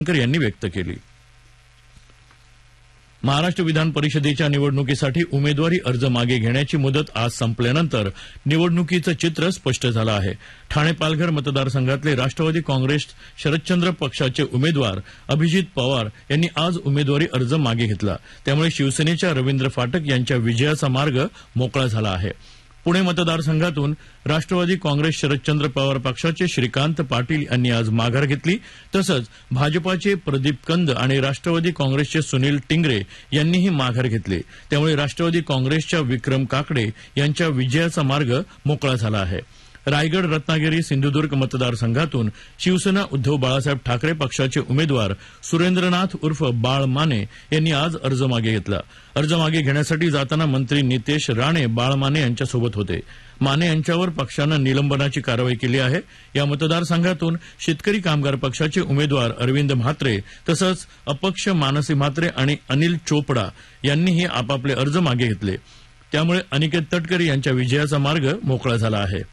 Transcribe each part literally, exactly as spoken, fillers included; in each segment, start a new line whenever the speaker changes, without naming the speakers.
यांनी व्यक्त केली. महाराष्ट्र विधान परिषदेच्या निवडणुकीसाठी उमेदवारी अर्ज मागे घेण्याची मुदत आज संपल्यानंतर निवडणुकीचं चित्र स्पष्ट झालं आहे. ठाणे पालघर मतदारसंघातले राष्ट्रवादी काँग्रेस शरदचंद्र पक्षाचे उमेदवार अभिजित पवार यांनी आज उमेदवारी अर्ज मागे घेतला. त्यामुळे शिवसेनेच्या रवींद्र फाटक यांच्या विजयाचा मार्ग मोकळा झाला आहे. पुणे मतदारसंघातून राष्ट्रवादी काँग्रेस शरदचंद्र पवार पक्षाचे श्रीकांत पाटील यांनी आज माघार घेतली. तसंच भाजपाचे प्रदीप कंद आणि राष्ट्रवादी काँग्रेसचे सुनील टिंगरे यांनीही माघार घेतले. त्यामुळे राष्ट्रवादी काँग्रेसच्या विक्रम काकडे यांच्या विजयाचा मार्ग मोकळा झाला आहे. रायगड रत्नागिरी सिंधुदुर्ग मतदारसंघातून शिवसेना उद्धव बाळासाहेब ठाकरे पक्षाचे उमेदवार सुरेंद्रनाथ उर्फ बाळ माने यांनी आज अर्ज मागे घेतला. अर्ज मागे घेण्यासाठी जाताना मंत्री नितेश राणे बाळ माने यांच्यासोबत होते. माने यांच्यावर पक्षानं निलंबनाची कारवाई केली आहे. या मतदारसंघातून शेतकरी कामगार पक्षाचे उमेदवार अरविंद म्हात्रे तसंच अपक्ष मानसी म्हात्रे आणि अनिल चोपडा यांनीही आपापले अर्ज मागे घेतले. त्यामुळे अनिकेत तटकरे यांच्या विजयाचा मार्ग मोकळा झाला आहे.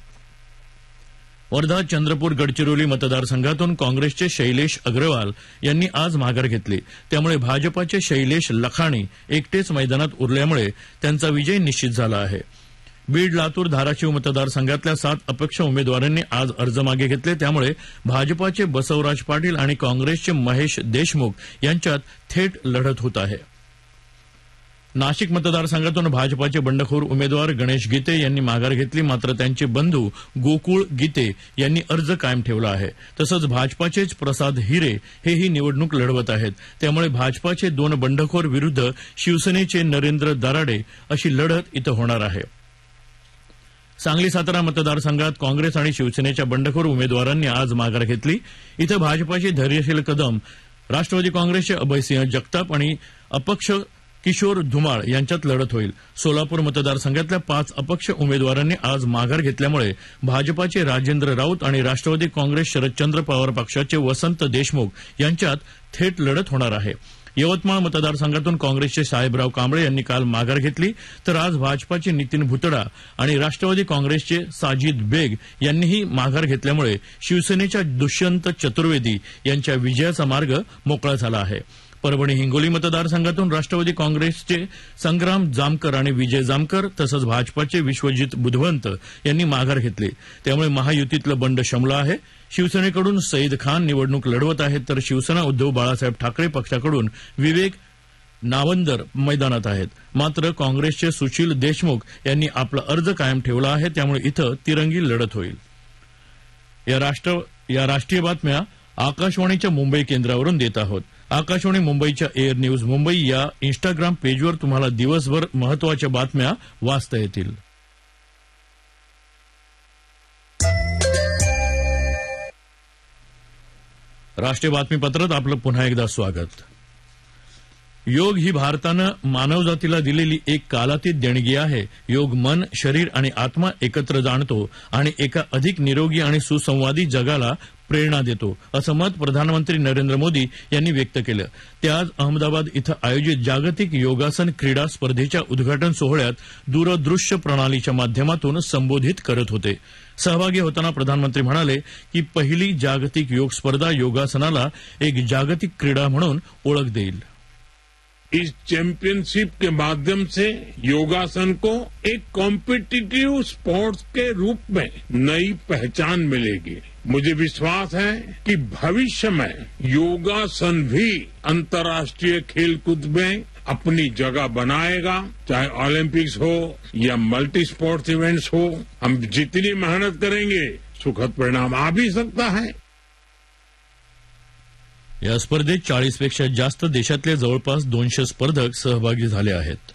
वर्धा चंद्रपूर गडचिरोली मतदारसंघातून काँग्रेसचे शैलेश अग्रवाल यांनी आज माघार घेतली. त्यामुळे भाजपाचे शैलेश लखाणी एकटेच मैदानात उरल्यामुळे त्यांचा विजय निश्चित झाला आहे. बीड लातूर धाराशिव मतदारसंघातल्या सात अपक्ष उमेदवारांनी आज अर्ज मागे घेतले. त्यामुळे भाजपाचे बसवराज पाटील आणि काँग्रेसचे महेश देशमुख यांच्यात थेट लढत होत आहे. नाशिक मतदारसंघातून भाजपाचे बंडखोर उमेदवार गणेश गीते यांनी माघार घेतली. मात्र त्यांचे बंधू गोकुळ गीते यांनी अर्ज कायम ठेवला आहे. तसंच भाजपाचेच प्रसाद हिरे हेही निवडणूक लढवत आहेत. त्यामुळे भाजपाचे दोन बंडखोर विरुद्ध शिवसेनेचे नरेंद्र दराडे अशी लढत इथं होणार आहे. सांगली सातारा मतदारसंघात काँग्रेस आणि शिवसेनेच्या बंडखोर उमेदवारांनी आज माघार घेतली. इथं भाजपाचे धैर्यशील कदम, राष्ट्रवादी काँग्रेसचे अभयसिंह जगताप आणि अपक्ष किशोर धुमाळ यांच्यात लढत होईल. सोलापूर मतदारसंघातल्या पाच अपक्ष उमेदवारांनी आज माघार घेतल्यामुळे भाजपाचे राजेंद्र राऊत आणि राष्ट्रवादी काँग्रेस शरदचंद्र पवार पक्षाचे वसंत देशमुख यांच्यात थेट लढत होणार आहे. यवतमाळ मतदारसंघातून काँग्रेसचे साहेबराव कांबळे यांनी काल माघार घेतली. तर आज भाजपाचे नितीन भुतडा आणि राष्ट्रवादी काँग्रेसचे साजिद बेग यांनीही माघार घेतल्यामुळे शिवसेनेच्या दुष्यंत चतुर्वेदी यांच्या विजयाचा मार्ग मोकळा झाला आहे. परभणी हिंगोली मतदारसंघातून राष्ट्रवादी काँग्रेसचे संग्राम जामकर आणि विजय जामकर तसंच भाजपाचे विश्वजित बुधवंत यांनी माघार घेतली. त्यामुळे महायुतीतलं बंड शमलं आहे. शिवसेनेकडून सईद खान निवडणूक लढवत आहेत तर शिवसेना उद्धव बाळासाहेब ठाकरे पक्षाकडून विवेक नावंदर मैदानात आहेत. मात्र काँग्रेसचे सुशील देशमुख यांनी आपला अर्ज कायम ठेवला आहे. त्यामुळे इथं तिरंगी लढत होईल. या राष्ट्र या राष्ट्रीय बातम्या आकाशवाणीच्या मुंबई केंद्रावरून देत आहोत. आकाशवाणी मुंबईच्या एअर न्यूज मुंबई या इन्स्टाग्राम पेजवर तुम्हाला दिवसभर महत्वाच्या बातम्या वाचता येतील. राष्ट्रीय बातमीपत्रात आपलं पुन्हा एकदा स्वागत. योग ही भारतानं मानवजातीला दिलेली एक कालातीत देणगी आहे. योग मन, शरीर आणि आत्मा एकत्र जाणतो आणि एका अधिक निरोगी आणि सुसंवादी जगाला प्रेरणा देतो, असं मत प्रधानमंत्री नरेंद्र मोदी यांनी व्यक्त केलं. ते आज अहमदाबाद इथं आयोजित जागतिक योगासन क्रीडा स्पर्धेच्या उद्घाटन सोहळ्यात दूरदृश्य प्रणालीच्या माध्यमातून संबोधित करत होते. सहभागी होताना प्रधानमंत्री म्हणाले की पहिली जागतिक योग स्पर्धा योगासनाला एक जागतिक क्रीडा म्हणून ओळख देईल.
इस चैंपियनशिप के माध्यम से योगासन को एक कॉम्पिटिटिव स्पोर्ट्स के रूप में नई पहचान मिलेगी. मुझे विश्वास है कि भविष्य में योगासन भी अंतर्राष्ट्रीय खेलकूद में अपनी जगह बनाएगा. चाहे ओलंपिक्स हो या मल्टी स्पोर्ट्स इवेंट्स हो, हम जितनी मेहनत करेंगे सुखद परिणाम आ भी सकता है.
या स्पर्धेत चाळीसपेक्षा जास्त देशातले जवळपास दोनशे स्पर्धक सहभागी झाले आहेत.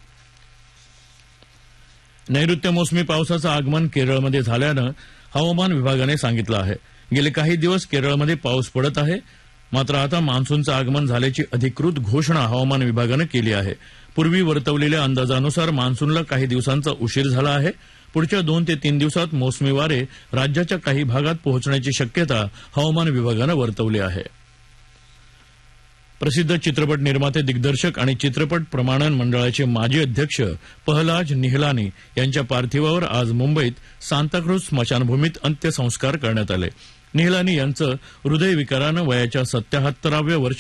नैऋत्य मोसमी पावसाचं आगमन केरळमध्ये झाल्यानं हवामान विभागाने सांगितलं आहे. गेले काही दिवस केरळमध्ये पाऊस पडत आहे. मात्र आता मान्सूनचं आगमन झाल्याची अधिकृत घोषणा हवामान विभागानं केली आहे. पूर्वी वर्तवलेल्या अंदाजानुसार मान्सूनला काही दिवसांचा उशीर झाला आहे. पुढच्या दोन ते तीन दिवसात मोसमी वारे राज्याच्या काही भागात पोहोचण्याची शक्यता हवामान विभागानं वर्तवली आहे. प्रसिद्ध चित्रपट निर्माते, दिग्दर्शक आणि चित्रपट प्रमाणन मंडळाचे माजी अध्यक्ष पहलाज निहलानी यांच्या पार्थिवावर आज मुंबईत सांताक्रूझ स्मशानभूमीत अंत्यसंस्कार करण्यात आले. निहलानी यांचं हृदयविकारानं वयाच्या सत्याहत्तराव्या वर्षी